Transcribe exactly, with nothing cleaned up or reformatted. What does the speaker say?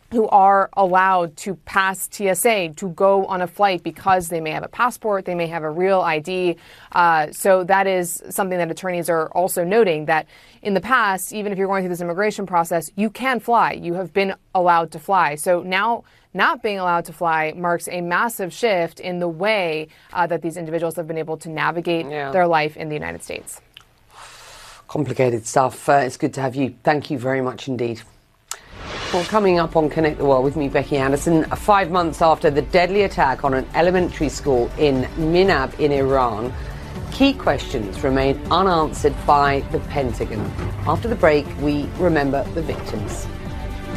who are allowed to pass T S A, to go on a flight because they may have a passport, they may have a real I D. Uh, so that is something that attorneys are also noting, that in the past, even if you're going through this immigration process, you can fly. You have been allowed to fly. So now not being allowed to fly marks a massive shift in the way uh, that these individuals have been able to navigate yeah. their life in the United States. Complicated stuff. Uh, it's good to have you. Thank you very much indeed. Well, coming up on Connect the World with me, Becky Anderson, five months after the deadly attack on an elementary school in Minab in Iran, key questions remain unanswered by the Pentagon. After the break, we remember the victims.